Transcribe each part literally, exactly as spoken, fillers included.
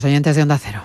Oyentes de Onda Cero.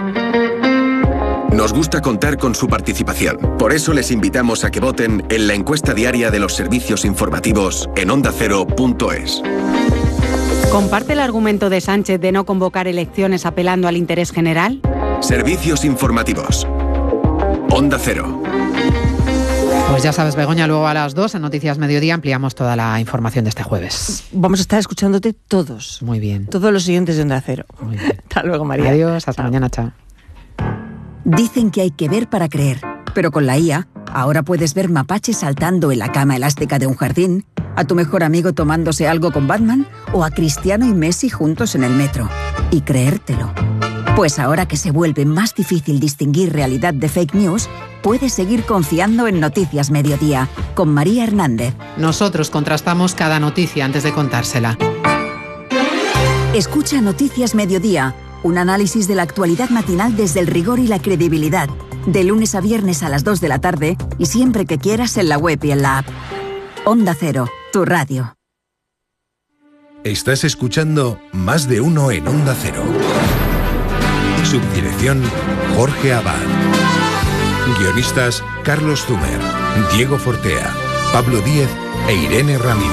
Nos gusta contar con su participación. Por eso les invitamos a que voten en la encuesta diaria de los servicios informativos en onda cero punto es. ¿Comparte el argumento de Sánchez de no convocar elecciones apelando al interés general? Servicios informativos. Onda Cero. Pues ya sabes, Begoña, luego a las dos en Noticias Mediodía ampliamos toda la información de este jueves. Vamos a estar escuchándote todos. Muy bien. Todos los siguientes de Onda Cero. Muy bien. Hasta luego, María. Adiós, hasta Chao. mañana, chao. Dicen que hay que ver para creer, pero con la I A, ahora puedes ver mapaches saltando en la cama elástica de un jardín, a tu mejor amigo tomándose algo con Batman o a Cristiano y Messi juntos en el metro. Y creértelo. Pues ahora que se vuelve más difícil distinguir realidad de fake news, puedes seguir confiando en Noticias Mediodía, con María Hernández. Nosotros contrastamos cada noticia antes de contársela. Escucha Noticias Mediodía, un análisis de la actualidad matinal desde el rigor y la credibilidad. De lunes a viernes a las dos de la tarde y siempre que quieras en la web y en la app. Onda Cero, tu radio. Estás escuchando Más de Uno en Onda Cero. Subdirección Jorge Abad. Guionistas Carlos Zumer, Diego Fortea, Pablo Díez e Irene Ramírez.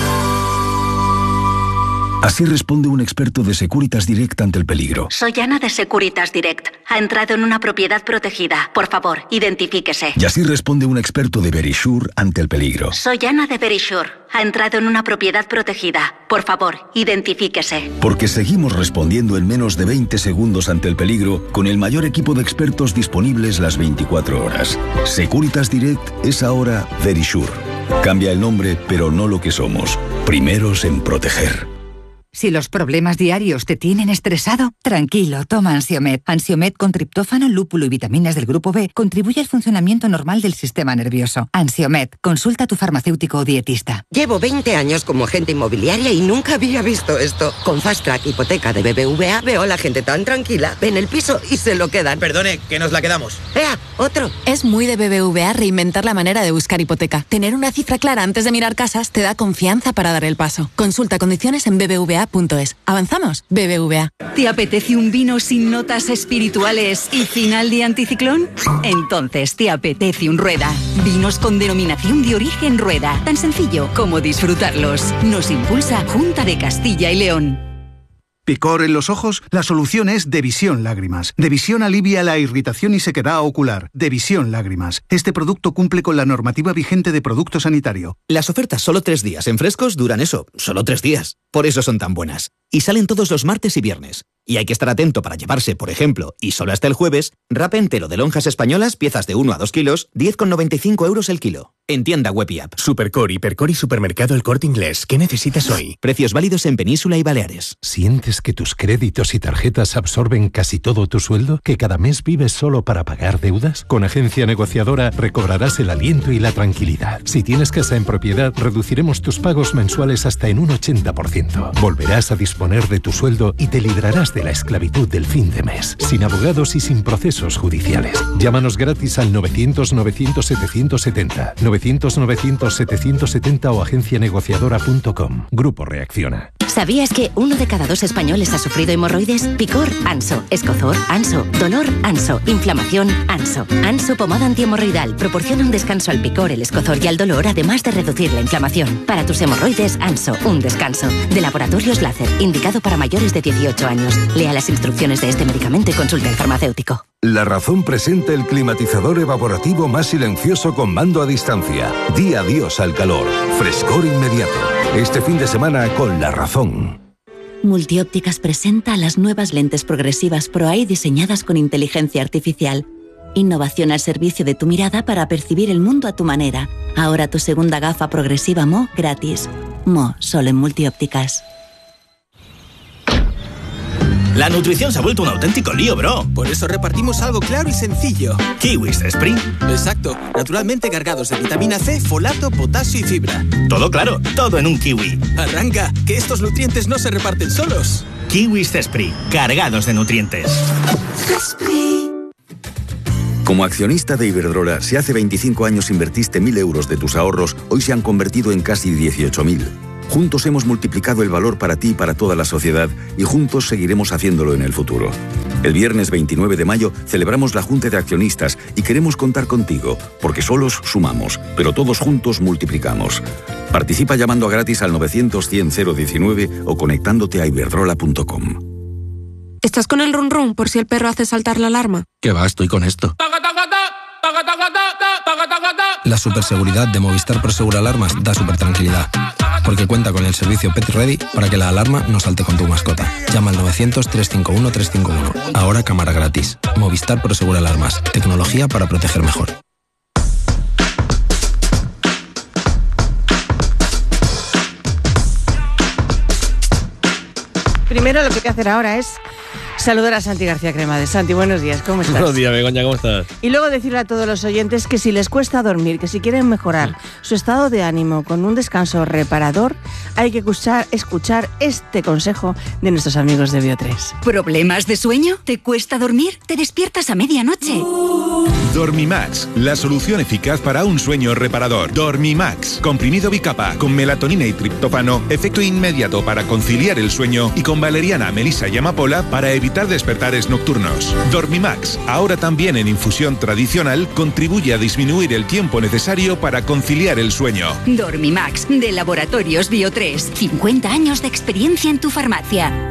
Así responde un experto de Securitas Direct ante el peligro. Soy Ana de Securitas Direct. Ha entrado en una propiedad protegida. Por favor, identifíquese. Y así responde un experto de Verisure ante el peligro. Soy Ana de Verisure. Ha entrado en una propiedad protegida. Por favor, identifíquese. Porque seguimos respondiendo en menos de veinte segundos ante el peligro con el mayor equipo de expertos disponibles las veinticuatro horas. Securitas Direct es ahora Verisure. Cambia el nombre, pero no lo que somos. Primeros en proteger. Si los problemas diarios te tienen estresado, tranquilo, toma Ansiomed. Ansiomed con triptófano, lúpulo y vitaminas del grupo B contribuye al funcionamiento normal del sistema nervioso. Ansiomed, consulta a tu farmacéutico o dietista. Llevo veinte años como agente inmobiliaria y nunca había visto esto. Con Fast Track Hipoteca de B B V A veo a la gente tan tranquila, ven el piso y se lo quedan. Perdone, que nos la quedamos. ¡Ea, otro! Es muy de B B V A reinventar la manera de buscar hipoteca. Tener una cifra clara antes de mirar casas te da confianza para dar el paso. Consulta condiciones en B B V A punto es. ¿Avanzamos? B B V A. ¿Te apetece un vino sin notas espirituales y final de anticiclón? Entonces te apetece un Rueda. Vinos con denominación de origen Rueda. Tan sencillo como disfrutarlos. Nos impulsa Junta de Castilla y León. ¿Picor en los ojos? La solución es Devisión Lágrimas. Devisión alivia la irritación y sequedad ocular. Devisión Lágrimas. Este producto cumple con la normativa vigente de producto sanitario. Las ofertas solo tres días en frescos duran eso, solo tres días. Por eso son tan buenas. Y salen todos los martes y viernes. Y hay que estar atento para llevarse, por ejemplo, y solo hasta el jueves, wrap entero de lonjas españolas, piezas de uno a dos kilos, diez con noventa y cinco euros el kilo. En tienda web y app. Supercore, Hipercore y Supermercado El Corte Inglés. ¿Qué necesitas hoy? Precios válidos en Península y Baleares. ¿Sientes que tus créditos y tarjetas absorben casi todo tu sueldo? ¿Que cada mes vives solo para pagar deudas? Con Agencia Negociadora recobrarás el aliento y la tranquilidad. Si tienes casa en propiedad, reduciremos tus pagos mensuales hasta en un ochenta por ciento. Volverás a disponer de tu sueldo y te librarás de la esclavitud del fin de mes, sin abogados y sin procesos judiciales. Llámanos gratis al novecientos novecientos setecientos setenta, novecientos novecientos setecientos setenta o agencia negociadora punto com. Grupo Reacciona. ¿Sabías que uno de cada dos españoles ha sufrido hemorroides? Picor, Anso. Escozor, Anso. Dolor, Anso. Inflamación, Anso. Anso pomada antihemorroidal proporciona un descanso al picor, el escozor y al dolor, además de reducir la inflamación. Para tus hemorroides, Anso, un descanso. De Laboratorios Láser, indicado para mayores de dieciocho años. Lea las instrucciones de este medicamento y consulte al farmacéutico. La Razón presenta el climatizador evaporativo más silencioso con mando a distancia. Di adiós al calor. Frescor inmediato. Este fin de semana con La Razón. Multiópticas presenta las nuevas lentes progresivas ProEye diseñadas con inteligencia artificial. Innovación al servicio de tu mirada para percibir el mundo a tu manera. Ahora tu segunda gafa progresiva M O gratis. M O solo en Multiópticas. La nutrición se ha vuelto un auténtico lío, bro. Por eso repartimos algo claro y sencillo. Kiwis Spring. Exacto. Naturalmente cargados de vitamina C, folato, potasio y fibra. Todo claro, todo en un kiwi. Arranca, que estos nutrientes no se reparten solos. Kiwis Spring, cargados de nutrientes. Como accionista de Iberdrola, si hace veinticinco años invertiste mil euros de tus ahorros, hoy se han convertido en casi dieciocho mil. Juntos hemos multiplicado el valor para ti y para toda la sociedad y juntos seguiremos haciéndolo en el futuro. El viernes veintinueve de mayo celebramos la Junta de Accionistas y queremos contar contigo, porque solos sumamos, pero todos juntos multiplicamos. Participa llamando a gratis al novecientos cien cero diecinueve o conectándote a iberdrola punto com. ¿Estás con el run run por si el perro hace saltar la alarma? ¿Qué va? Estoy con esto. La superseguridad de Movistar Prosegur Alarmas da super tranquilidad, porque cuenta con el servicio Pet Ready para que la alarma no salte con tu mascota. Llama al novecientos, trescientos cincuenta y uno, trescientos cincuenta y uno. Ahora cámara gratis. Movistar Prosegur Alarmas. Tecnología para proteger mejor. Primero lo que hay que hacer ahora es saludar a Santi García Cremades. Santi, buenos días, ¿cómo estás? Buenos días, Begoña, ¿cómo estás? Y luego decirle a todos los oyentes que si les cuesta dormir, que si quieren mejorar su estado de ánimo con un descanso reparador, hay que escuchar, escuchar este consejo de nuestros amigos de Bio tres. ¿Problemas de sueño? ¿Te cuesta dormir? ¿Te despiertas a medianoche? Dormimax, la solución eficaz para un sueño reparador. Dormimax, comprimido bicapa, con melatonina y triptófano, efecto inmediato para conciliar el sueño y con valeriana, melisa y amapola para evitar despertares nocturnos. Dormimax, ahora también en infusión tradicional, contribuye a disminuir el tiempo necesario para conciliar el sueño. Dormimax, de Laboratorios Bio tres. cincuenta años de experiencia en tu farmacia.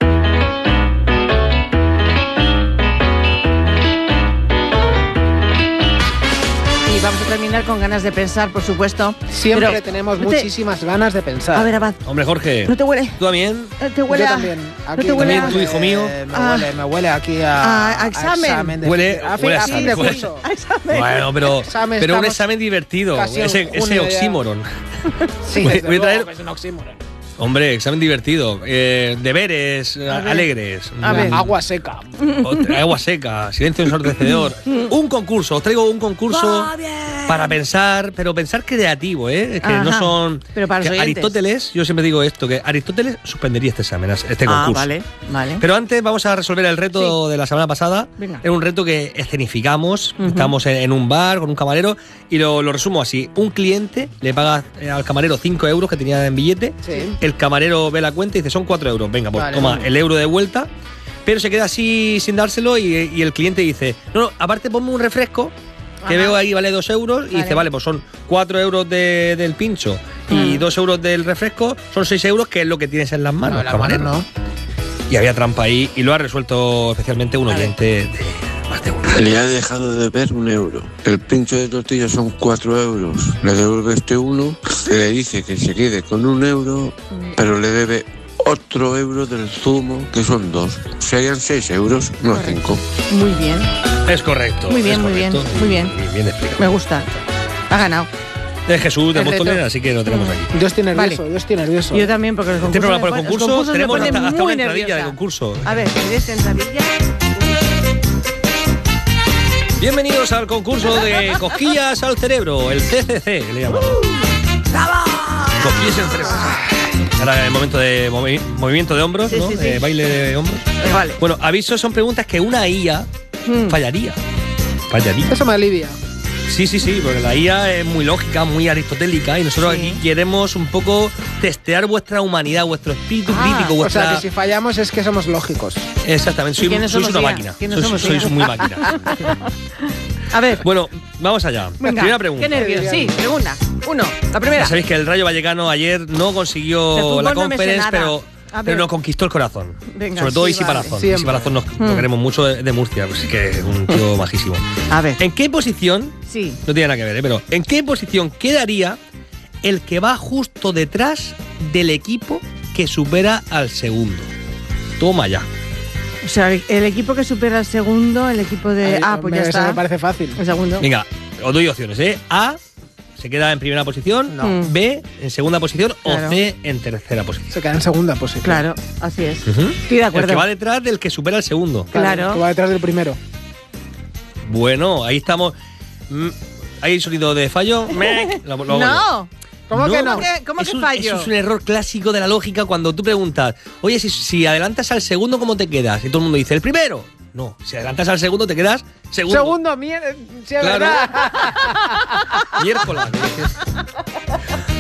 Y vamos a terminar con ganas de pensar, por supuesto. Siempre Pero, tenemos ¿no te... muchísimas ganas de pensar. A ver, Abad. Hombre, Jorge. ¿No te huele? ¿Tú también? ¿Te huele Yo a... también. Aquí, ¿No te huele también, a... tú, hijo mío. Eh, me, Ah. huele, me huele aquí a, A- a examen. examen de, Huele- a, huele a fin examen, de huele- curso. A examen. Bueno, pero, Examen, pero un estamos examen divertido. casi en Ese, junio ese ya. oxímoron. Sí, Voy- desde voy a traer- luego que es un oxímoron. Hombre, examen divertido. Eh, deberes eh, A ver. alegres. A ver. Agua seca. Otra- agua seca, silencio ensordecedor. Un concurso, os traigo un concurso para pensar, pero pensar creativo, ¿eh? Que Ajá. no son. Pero para los que oyentes. Aristóteles, yo siempre digo esto, que Aristóteles suspendería este examen, este Ah, concurso. vale, vale. Pero antes vamos a resolver el reto de la semana pasada. Venga. Es un reto que escenificamos. Ujú. Estamos en, en un bar con un camarero y lo, lo resumo así. Un cliente le paga eh, al camarero cinco euros que tenía en billete. Sí. El camarero ve la cuenta y dice, son cuatro euros. Venga, pues Vale, toma vale. el euro de vuelta. Pero se queda así sin dárselo y, y el cliente dice, no, no, aparte ponme un refresco que Ajá. veo ahí vale dos euros. Y Vale. dice, vale, pues son cuatro euros de- del pincho y Mm. dos euros del refresco. Son seis euros, que es lo que tienes en las manos, No, la camarero. mano no. Y había trampa ahí y lo ha resuelto especialmente un oyente de más de uno. Le ha dejado de deber un euro. El pincho de tortilla son cuatro euros. Le devuelve este uno, le dice que se quede con un euro, pero le debe otro euro del zumo, que son dos. Serían seis euros, no cinco. Muy bien, Es correcto. muy bien, es muy bien, correcto. muy bien. Bien, bien explicado. Me gusta. Ha ganado. Es Jesús de El reto. Móstoles, así que lo tenemos aquí. Yo estoy nervioso, Vale. yo estoy nervioso. Yo también, porque los Este concursos, programa por el me pon- los concurso concursos me tenemos ponen hasta, hasta muy una entradilla nerviosa. de concurso. A ver, ¿quieres entradilla? Bienvenidos al concurso de cosquillas al cerebro, el C C C, le llamamos. Cosquillas al cerebro. Ahora el momento de movi- movimiento de hombros, Sí, ¿no? sí, sí. Eh, baile de hombros. Vale. Bueno, aviso, son preguntas que una I A Mm. fallaría. Fallaría. Eso me alivia. Sí, sí, sí, porque la I A es muy lógica, muy aristotélica y nosotros Sí. aquí queremos un poco testear vuestra humanidad, vuestro espíritu Ah, crítico, o vuestra... sea, que si fallamos es que somos lógicos. Exactamente, ¿Y soy, quiénes sois somos una I A? máquina. ¿Quiénes Sois, somos I A? sois muy máquina. A ver, Bueno, vamos allá. venga. Primera pregunta. Qué nervios. Sí, pregunta. Uno, la primera. Ya sabéis que el Rayo Vallecano ayer no De consiguió fútbol la no me sé conference, nada. pero, A pero ver. nos conquistó el corazón. Venga, Sobre todo sí, Isi vale, Palazón. siempre. Isi Palazón nos, lo Mm. queremos mucho de, de Murcia, pues sí que es un tío majísimo. A ver. ¿En qué posición, Sí. no tiene nada que ver, ¿eh? pero ¿en qué posición quedaría el que va justo detrás del equipo que supera al segundo? Toma ya. O sea, el equipo que supera al segundo, el equipo de... Ay, ah, pues me- ya eso está. me parece fácil. El segundo. Venga, os doy opciones, ¿eh? A, se queda en primera posición, No. B, en segunda posición Claro. o C, en tercera posición. Se queda en segunda posición. Claro, así es. Ujú. Estoy de acuerdo. El que va detrás del que supera al segundo. Claro. Que va detrás del primero. Bueno, ahí estamos. Mm, ¿Hay sonido de fallo? Mec. Lo- lo hago yo. No. ¿Cómo que no? ¿Cómo que, cómo Es que un- fallo? Eso es un error clásico de la lógica cuando tú preguntas, oye, si, si adelantas al segundo, ¿cómo te quedas? Y todo el mundo dice, el primero. No, si adelantas al segundo, te quedas segundo. Segundo, mierda. Sí, es Claro. verdad. Miércoles.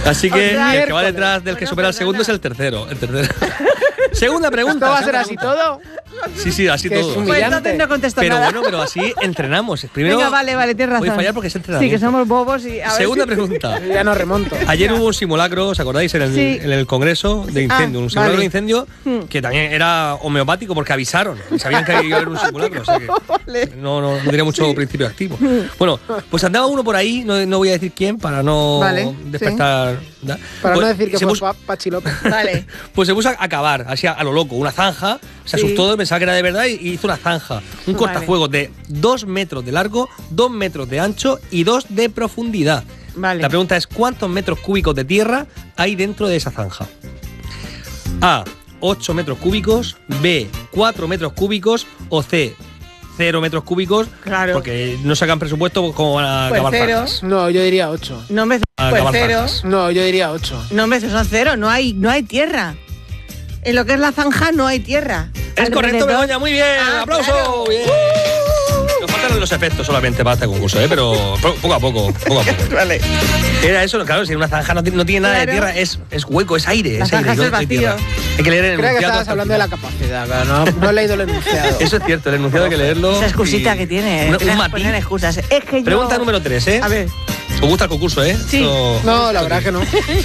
Así que O sea, el que va miércoles. detrás del que supera al segundo es el tercero. El tercero. Segunda pregunta. ¿Esto va a ser segunda así pregunta. todo? Sí, sí, así Que es todo. humillante. Pues entonces no contesto Pero nada. bueno, pero así entrenamos. Primero, Venga, vale, vale, tienes razón. voy a fallar porque es Sí, entrenamiento. que somos bobos y... a ver Segunda si- pregunta. Ya no remonto. Ayer hubo un simulacro, ¿os acordáis? En el, Sí. en el Congreso de Incendio. Ah, un simulacro vale. de incendio Hmm. que también era homeopático porque avisaron. Sabían que iba a haber un simulacro. O sea que no, no, no tenía mucho principio activo. Bueno, pues andaba uno por ahí, no, no voy a decir quién para no Vale, despertar. ¿da? Para Pues no decir que se fue puso- Pa- Pachi López. Vale. Pues se puso a cavar, así a, a lo loco, una zanja, se Sí. asustó, pensaba que era de verdad y hizo una zanja. Un Vale. cortafuegos de dos metros de largo, dos metros de ancho y dos de profundidad. Vale. La pregunta es, ¿cuántos metros cúbicos de tierra hay dentro de esa zanja? A, ocho metros cúbicos, B, cuatro metros cúbicos o C, cero metros cúbicos, Claro. porque no sacan presupuesto como van a Pues acabar cero. zanjas. No, yo diría ocho. No me... A Pues acabar cero. zanjas. No, yo diría ocho. No me son cero, no hay, no hay tierra. En lo que es la zanja no hay tierra. Es correcto, Alrededor- Begoña, muy bien, Ah, aplauso, claro. bien. Nos faltan los efectos solamente para este concurso, ¿eh? Pero po- poco a poco, poco a poco. Vale. Era eso, claro, si una zanja no tiene, no tiene nada de Claro. tierra, es, es hueco, es aire, La es aire, zanja no es el hay tierra. vacío. Hay que leer el Creo que enunciado estabas hasta el hablando de la final. capacidad, pero no, no he leído el enunciado. Eso es cierto, el enunciado hay que leerlo. Esa excusita y- que tiene. Un, que le un ponen matiz. excusas. Es que yo... Pregunta número tres, ¿eh? A ver. ¿Os gusta el concurso, eh? Sí. No- No, la verdad que no.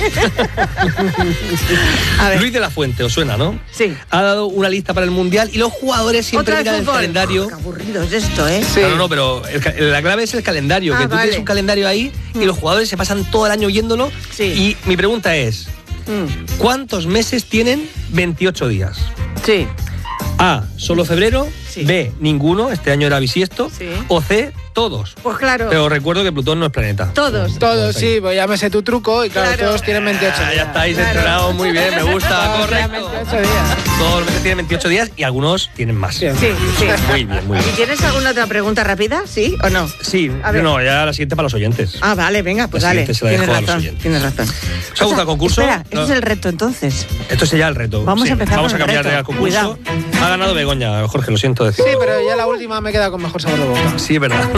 A ver. Luis de la Fuente, ¿os suena, no? Sí. Ha dado una lista para el Mundial y los jugadores siempre Otra vez miran el fútbol. calendario. Oh, qué aburrido es esto, ¿eh? Sí. No, no, no, pero el ca- la clave es el calendario, Ah, que tú vale. tienes un calendario ahí y los jugadores se pasan todo el año viéndolo. Sí. Y mi pregunta es, Mm. ¿cuántos meses tienen veintiocho días? Sí. A, solo febrero, Sí. B, ninguno, este año era bisiesto, Sí. o C, todos. Pues claro. Pero recuerdo que Plutón no es planeta. Todos. Todos, sí, pues ya me sé tu truco y claro, Claro. todos tienen veintiocho Ah, ya días. estáis Claro. entrenados muy bien, me gusta, Todos tienen correcto. veintiocho días. Todos los meses tienen veintiocho días y algunos tienen más. Bien. Sí, sí. Muy bien, muy ¿Y bien. tienes alguna otra pregunta rápida? ¿Sí o no? Sí, A ver. no, ya la siguiente para los oyentes. Ah, vale, venga, pues La dale. siguiente se la Tienes dejo a los razón, oyentes. tienes razón. ¿Os ha gustado el concurso? Espera, este No. es el reto entonces. Esto es ya el reto. Vamos Sí, a empezar Vamos con a el cambiar reto. ya el concurso. Cuidado. Ha ganado Begoña, Jorge, lo siento decir. Sí, pero ya la última me he quedado con mejor sabor de boca. Sí, es verdad.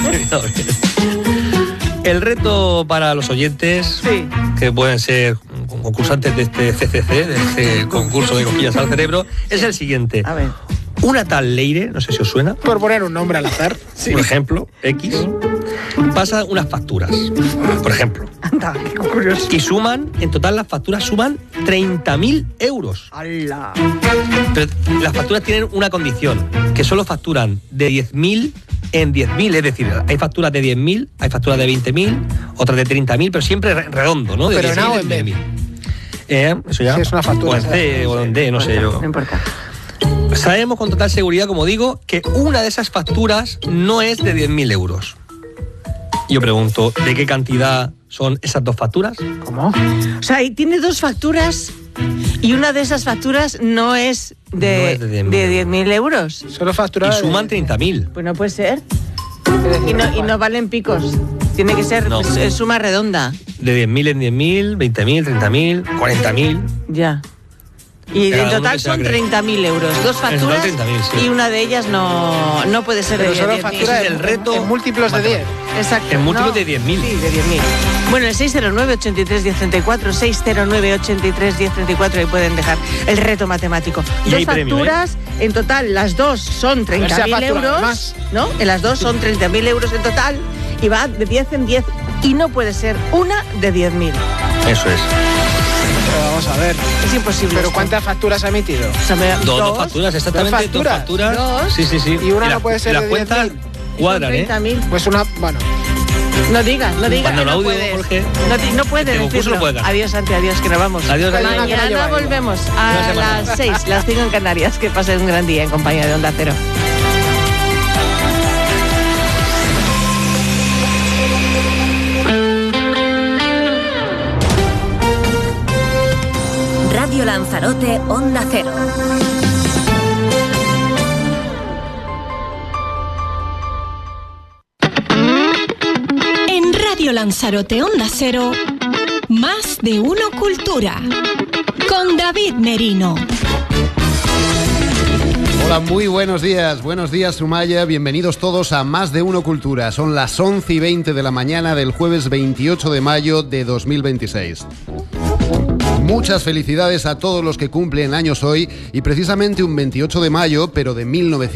El reto para los oyentes, Sí. que pueden ser concursantes de este C C C, de este concurso de cosquillas al cerebro, es el siguiente. A ver. Una tal Leire, no sé si os suena, Por poner un nombre al azar. por ejemplo, X, pasa unas facturas, por ejemplo, Anda, qué curioso. y suman, en total las facturas suman treinta mil euros. ¡Hala! Pero las facturas tienen una condición, que solo facturan de diez mil en diez mil, es decir, hay facturas de diez mil, hay facturas de veinte mil, otras de treinta mil, pero siempre re- redondo, ¿no? De Pero en diez mil, A o en B. diez mil. Eh, eso ya. Sí, es una factura, O en C o en D, no sé yo. No importa. Sabemos con total seguridad, como digo, que una de esas facturas no es de diez mil euros. Yo pregunto, ¿de qué cantidad son esas dos facturas? ¿Cómo? O sea, y tiene dos facturas y una de esas facturas no es No de, es de diez mil de diez mil euros. Solo facturada. Y suman treinta mil. Pues no puede ser. Y no, y no valen picos. Tiene que ser No. pues, eh, suma redonda. De diez mil en diez mil, veinte mil, treinta mil, cuarenta mil. Ya. Y Cada en uno total que se la son cree. treinta mil euros. Dos total facturas treinta mil, sí. y una de ellas no, no puede ser Pero de solo diez mil. factura Ese es en, el reto en múltiplos de diez. Exacto. En múltiplos no. de diez mil. Sí, de diez mil. Bueno, el seis cero nueve, ochenta y tres, diez treinta y cuatro, seis cero nueve, ochenta y tres, diez treinta y cuatro, ahí pueden dejar el reto matemático. Y dos hay premio, facturas, en total, las dos son ver si treinta ha mil facturado euros. más. ¿No? En las dos son treinta mil euros en total y va de diez en diez y no puede ser una de diez mil. Eso es. Pero vamos a ver. Es imposible. ¿Pero esto. cuántas facturas ha emitido? O sea, me- Dos, dos facturas, exactamente. ¿Dos Dos facturas? facturas. Dos. Sí, sí, sí. Y una no las- puede ser las de cuentas diez mil. cuadran, ¿eh? treinta mil. Pues una. Bueno. No digas, no digas. Manda que un no audio, puedes. Jorge. No, di- no puedes Este concurso decirlo. lo puede ganar. Adiós, Santi, adiós, que nos vamos. Adiós, Hay una que no Mañana lleva ella. volvemos Una a semana. las seis, las cinco en Canarias. Que pasen un gran día en compañía de Onda Cero. Radio Lanzarote, Onda Cero. En Radio Lanzarote Onda Cero, más de uno cultura. Con David Merino. Hola, muy buenos días. Buenos días, Sumaya. Bienvenidos todos a Más de Uno Cultura. Son las once y veinte de la mañana del jueves veintiocho de mayo de dos mil veintiséis. Muchas felicidades a todos los que cumplen años hoy y precisamente un veintiocho de mayo, pero de mil novecientos